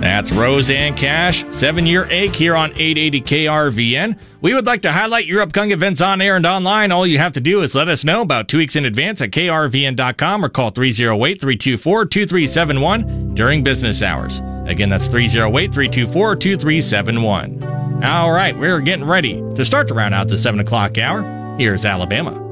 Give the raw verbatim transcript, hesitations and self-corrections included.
That's Roseanne Cash, seven-year ache here on eight eighty K R V N. We would like to highlight your upcoming events on air and online. All you have to do is let us know about two weeks in advance at K R V N dot com or call three oh eight, three two four, two three seven one during business hours. Again, that's three oh eight, three two four, two three seven one. All right, we're getting ready to start to round out the seven o'clock hour. Here's Alabama.